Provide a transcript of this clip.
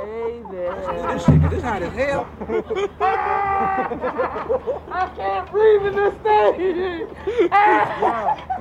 baby. Let's do this shit, 'cause this hot as hell. I can't breathe in this thing.